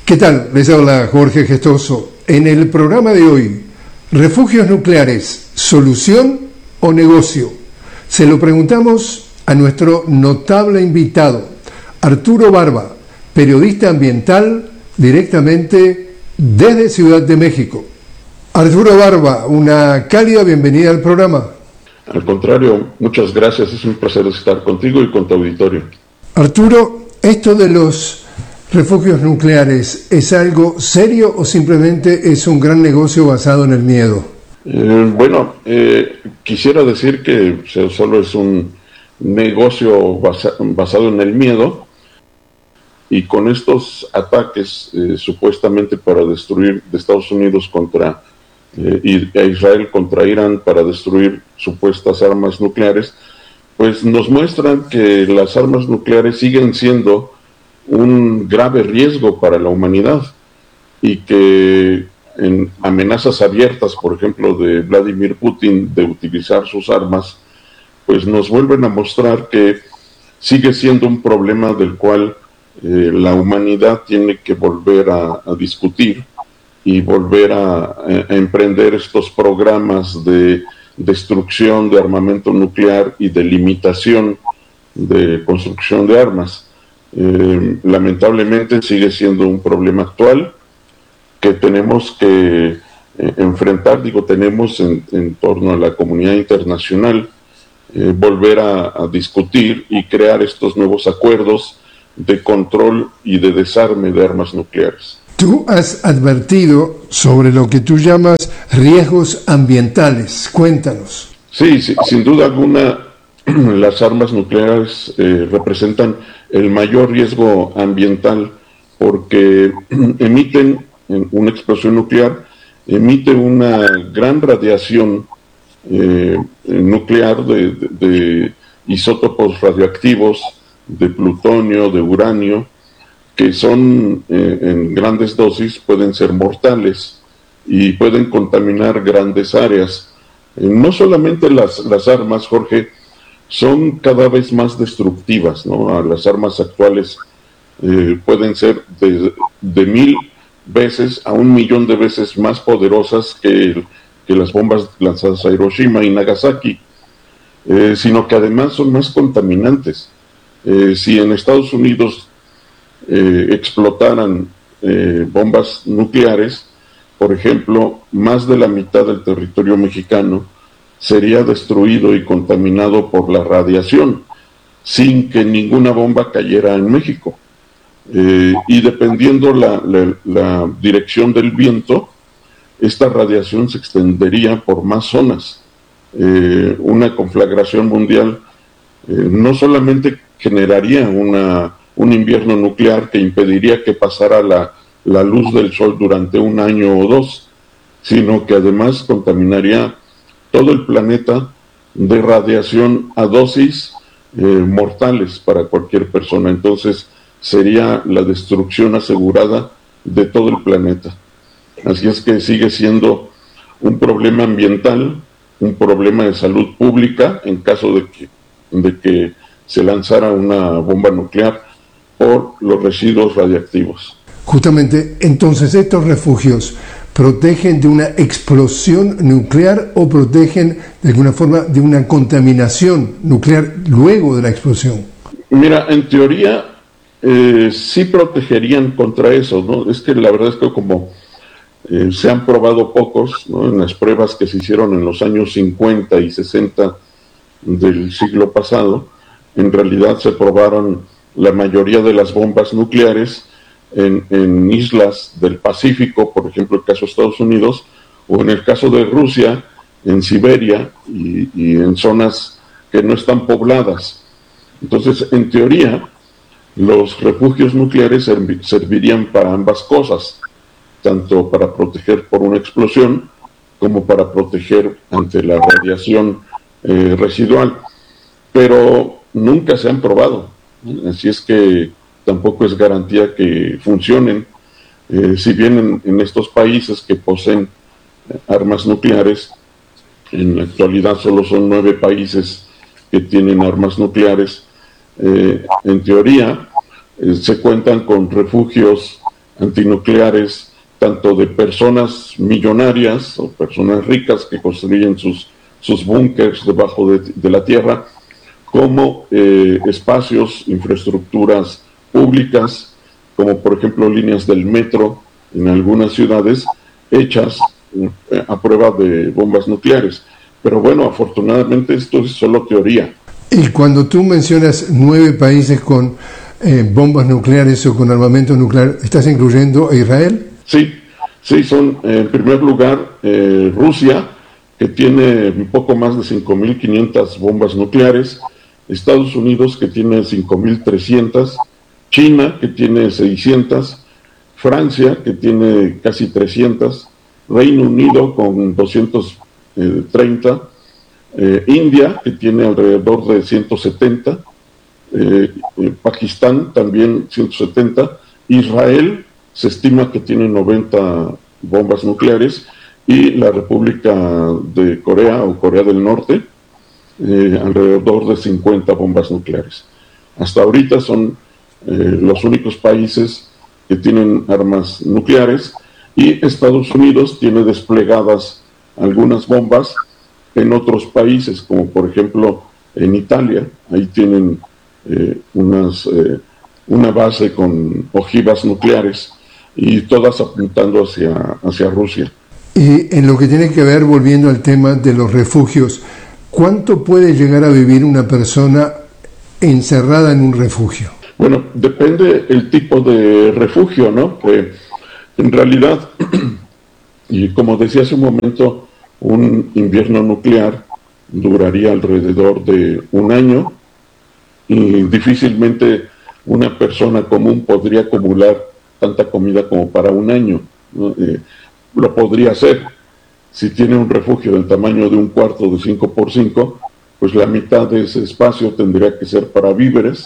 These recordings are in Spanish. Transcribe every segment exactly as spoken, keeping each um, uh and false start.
¿Qué tal? Les habla Jorge Gestoso. En el programa de hoy, ¿refugios nucleares, solución o negocio? Se lo preguntamos a nuestro notable invitado, Arturo Barba, periodista ambiental directamente desde Ciudad de México. Arturo Barba, una cálida bienvenida al programa. Al contrario, muchas gracias, es un placer estar contigo y con tu auditorio. Arturo, esto de los refugios nucleares, ¿es algo serio o simplemente es un gran negocio basado en el miedo? Eh, bueno, eh, quisiera decir que solo es un negocio basa, basado en el miedo, y con estos ataques eh, supuestamente para destruir de Estados Unidos contra eh, y a Israel contra Irán para destruir supuestas armas nucleares, pues nos muestran que las armas nucleares siguen siendo un grave riesgo para la humanidad, y que en amenazas abiertas, por ejemplo, de Vladimir Putin de utilizar sus armas, pues nos vuelven a mostrar que sigue siendo un problema del cual eh, la humanidad tiene que volver a, a discutir y volver a, a emprender estos programas de destrucción de armamento nuclear y de limitación de construcción de armas. Eh, lamentablemente sigue siendo un problema actual que tenemos que eh, enfrentar, digo tenemos en, en torno a la comunidad internacional, eh, volver a, a discutir y crear estos nuevos acuerdos de control y de desarme de armas nucleares. Tú has advertido sobre lo que tú llamas riesgos ambientales, cuéntanos. Sí, sí, sin duda alguna las armas nucleares eh, representan el mayor riesgo ambiental porque emiten una explosión nuclear, emite una gran radiación eh, nuclear de, de, de isótopos radioactivos, de plutonio, de uranio, que son eh, en grandes dosis, pueden ser mortales y pueden contaminar grandes áreas. Eh, no solamente las, las armas, Jorge, son cada vez más destructivas, ¿no? Las armas actuales eh, pueden ser de, de mil veces a un millón de veces más poderosas que, que las bombas lanzadas a Hiroshima y Nagasaki, eh, sino que además son más contaminantes. Eh, si en Estados Unidos eh, explotaran eh, bombas nucleares, por ejemplo, más de la mitad del territorio mexicano sería destruido y contaminado por la radiación, sin que ninguna bomba cayera en México. Eh, y dependiendo la, la, la dirección del viento, esta radiación se extendería por más zonas. Eh, una conflagración mundial eh, no solamente generaría una, un invierno nuclear que impediría que pasara la, la luz del sol durante un año o dos, sino que además contaminaría todo el planeta de radiación a dosis eh, mortales para cualquier persona. Entonces sería la destrucción asegurada de todo el planeta. Así es que sigue siendo un problema ambiental, un problema de salud pública en caso de que, de que se lanzara una bomba nuclear por los residuos radiactivos. Justamente, entonces, estos refugios ¿protegen de una explosión nuclear o protegen de alguna forma de una contaminación nuclear luego de la explosión? Mira, en teoría eh, sí protegerían contra eso, ¿no? Es que la verdad es que como eh, se han probado pocos, ¿no? En las pruebas que se hicieron en los años cincuenta y sesenta del siglo pasado, en realidad se probaron la mayoría de las bombas nucleares En, en islas del Pacífico, por ejemplo el caso de Estados Unidos, o en el caso de Rusia, en Siberia y, y en zonas que no están pobladas. Entonces, en teoría, los refugios nucleares serv- servirían para ambas cosas, tanto para proteger por una explosión como para proteger ante la radiación eh, residual, pero nunca se han probado, así es que tampoco es garantía que funcionen. Eh, si bien en, en estos países que poseen armas nucleares, en la actualidad solo son nueve países que tienen armas nucleares, eh, en teoría eh, se cuentan con refugios antinucleares, tanto de personas millonarias o personas ricas que construyen sus, sus búnkers debajo de, de la tierra, como eh, espacios, infraestructuras públicas, como por ejemplo líneas del metro en algunas ciudades, hechas eh, a prueba de bombas nucleares. Pero bueno, afortunadamente esto es solo teoría. Y cuando tú mencionas nueve países con eh, bombas nucleares o con armamento nuclear, ¿estás incluyendo a Israel? Sí, sí, son eh, en primer lugar eh, Rusia, que tiene un poco más de cinco mil quinientas bombas nucleares, Estados Unidos, que tiene cinco mil trescientas, China, que tiene seiscientas, Francia, que tiene casi trescientas, Reino Unido con doscientos treinta, eh, India, que tiene alrededor de ciento setenta, eh, eh, Pakistán también ciento setenta, Israel se estima que tiene noventa bombas nucleares, y la República de Corea o Corea del Norte, eh, alrededor de cincuenta bombas nucleares. Hasta ahorita son eh, los únicos países que tienen armas nucleares, y Estados Unidos tiene desplegadas algunas bombas en otros países, como por ejemplo en Italia. Ahí tienen eh, unas, eh, una base con ojivas nucleares, y todas apuntando hacia, hacia Rusia. Y en lo que tiene que ver, volviendo al tema de los refugios, ¿cuánto puede llegar a vivir una persona encerrada en un refugio? Bueno, depende el tipo de refugio, ¿no? Que en realidad, y como decía hace un momento, un invierno nuclear duraría alrededor de un año, y difícilmente una persona común podría acumular tanta comida como para un año, ¿no? Eh, lo podría hacer. Si tiene un refugio del tamaño de un cuarto de cinco por cinco, pues la mitad de ese espacio tendría que ser para víveres,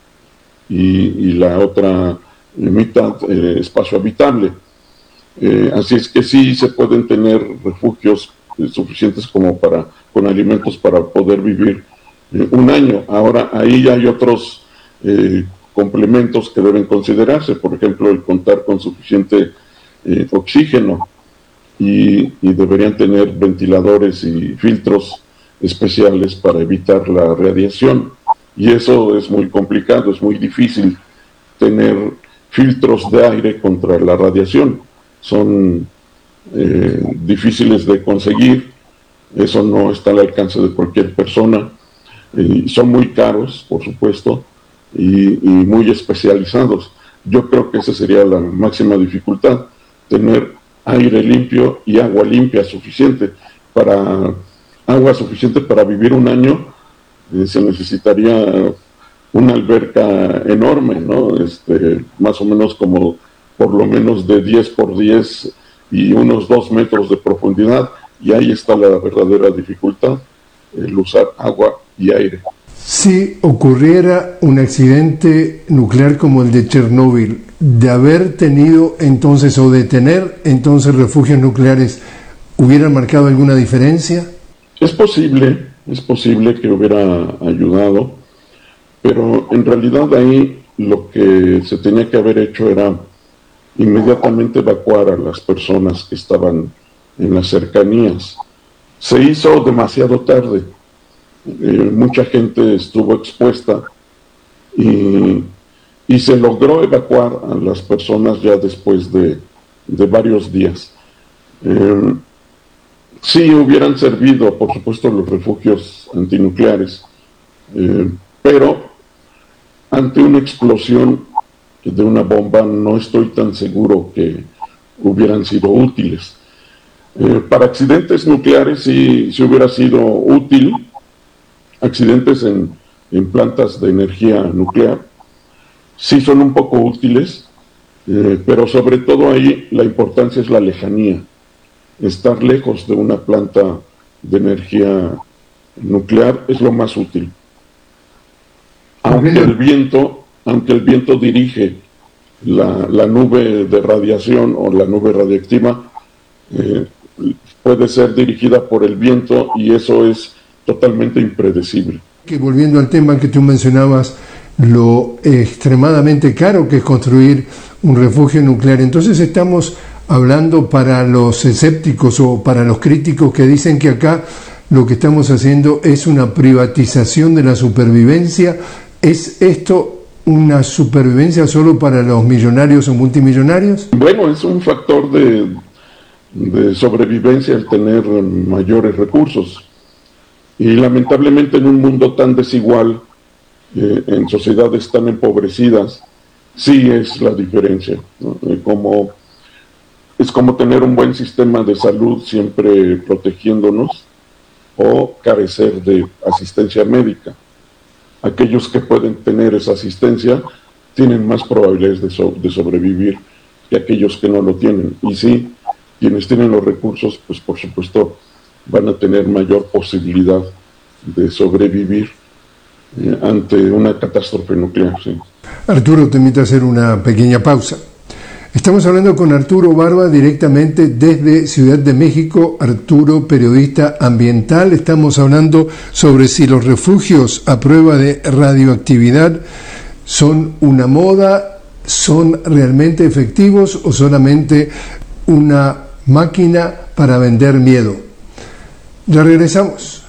y, y la otra mitad eh, espacio habitable. Eh, así es que sí se pueden tener refugios eh, suficientes como para, con alimentos para poder vivir eh, un año. Ahora, ahí ya hay otros eh, complementos que deben considerarse, por ejemplo, el contar con suficiente eh, oxígeno, y, y deberían tener ventiladores y filtros especiales para evitar la radiación, y eso es muy complicado, es muy difícil tener filtros de aire contra la radiación. Son eh, difíciles de conseguir, eso no está al alcance de cualquier persona, y son muy caros, por supuesto, y, y muy especializados. Yo creo que esa sería la máxima dificultad, tener aire limpio y agua limpia suficiente. Para agua suficiente para vivir un año eh, se necesitaría una alberca enorme, ¿no? Este, más o menos como por lo menos de diez por diez y unos dos metros de profundidad, y ahí está la verdadera dificultad, el usar agua y aire. Si ocurriera un accidente nuclear como el de Chernóbil, de haber tenido entonces o de tener entonces refugios nucleares, ¿hubieran marcado alguna diferencia? Es posible, es posible que hubiera ayudado, pero en realidad ahí lo que se tenía que haber hecho era inmediatamente evacuar a las personas que estaban en las cercanías. Se hizo demasiado tarde, eh, mucha gente estuvo expuesta, y, y se logró evacuar a las personas ya después de, de varios días. Eh, sí hubieran servido, por supuesto, los refugios antinucleares, eh, pero ante una explosión de una bomba no estoy tan seguro que hubieran sido útiles. Eh, para accidentes nucleares sí, sí hubiera sido útil, accidentes en, en plantas de energía nuclear sí son un poco útiles, eh, pero sobre todo ahí la importancia es la lejanía, estar lejos de una planta de energía nuclear es lo más útil. Aunque el viento, aunque el viento dirige la, la nube de radiación o la nube radiactiva, eh, puede ser dirigida por el viento, y eso es totalmente impredecible. Que volviendo al tema que tú mencionabas lo extremadamente caro que es construir un refugio nuclear. Entonces estamos hablando para los escépticos o para los críticos que dicen que acá lo que estamos haciendo es una privatización de la supervivencia. ¿Es esto una supervivencia solo para los millonarios o multimillonarios? Bueno, es un factor de, de sobrevivencia el tener mayores recursos. Y lamentablemente en un mundo tan desigual, eh, en sociedades tan empobrecidas, sí es la diferencia, ¿no? Eh, como, es como tener un buen sistema de salud siempre protegiéndonos o carecer de asistencia médica. Aquellos que pueden tener esa asistencia tienen más probabilidades de, so, de sobrevivir que aquellos que no lo tienen. Y sí, quienes tienen los recursos, pues por supuesto van a tener mayor posibilidad de sobrevivir eh, ante una catástrofe nuclear. Sí. Arturo, te invito a hacer una pequeña pausa. Estamos hablando con Arturo Barba directamente desde Ciudad de México. Arturo, periodista ambiental. Estamos hablando sobre si los refugios a prueba de radioactividad son una moda, son realmente efectivos o solamente una máquina para vender miedo. Ya regresamos.